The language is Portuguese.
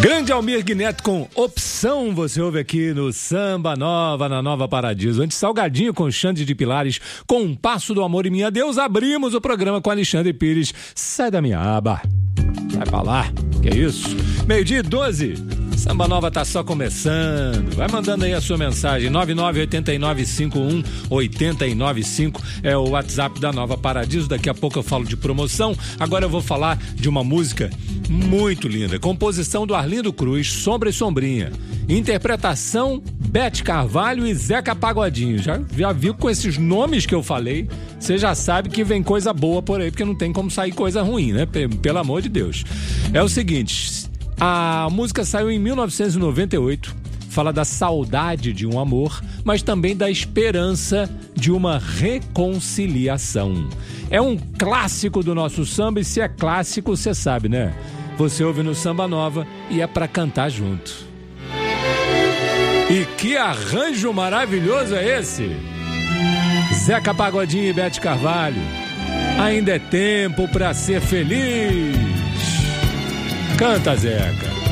Grande Almir Neto com Opção, você ouve aqui no Samba Nova, na Nova Paradiso. Antes, Salgadinho com Xande de Pilares, com Um Passo do Amor e Minha Deus. Abrimos o programa com Alexandre Pires. Sai da minha aba. Vai pra lá. Que é isso? 12:12. Samba Nova tá só começando. Vai mandando aí a sua mensagem. 998951-895 é o WhatsApp da Nova Paradiso. Daqui a pouco eu falo de promoção. Agora eu vou falar de uma música muito linda. Composição do Arlindo Cruz, Sombra e Sombrinha. Interpretação, Bete Carvalho e Zeca Pagodinho. Já viu com esses nomes que eu falei? Você já sabe que vem coisa boa por aí, porque não tem como sair coisa ruim, né? Pelo amor de Deus. É o seguinte, a música saiu em 1998, fala da saudade de um amor, mas também da esperança de uma reconciliação. É um clássico do nosso samba, e se é clássico, você sabe, né? Você ouve no Samba Nova e é pra cantar junto. E que arranjo maravilhoso é esse? Zeca Pagodinho e Bete Carvalho. Ainda é tempo pra ser feliz. Canta, Zeca.